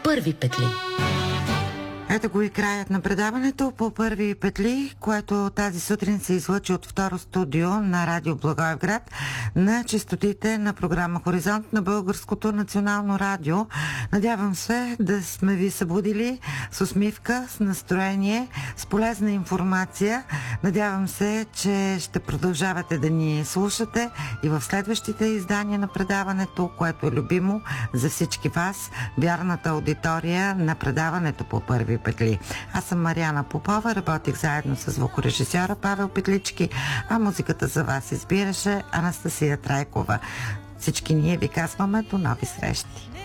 първи петли. Ето го и краят на предаването по първи петли, което тази сутрин се излъчи от второ студио на Радио Благоевград на честотите на програма Хоризонт на Българското национално радио. Надявам се да сме ви събудили с усмивка, с настроение, с полезна информация. Надявам се, че ще продължавате да ни слушате и в следващите издания на предаването, което е любимо за всички вас, вярната аудитория на предаването по първи петли. Аз съм Мариана Попова, работих заедно с звукорежисьора Павел Петлички, а музиката за вас избираше Анастасия Трайкова. Всички ние ви казваме до нови срещи.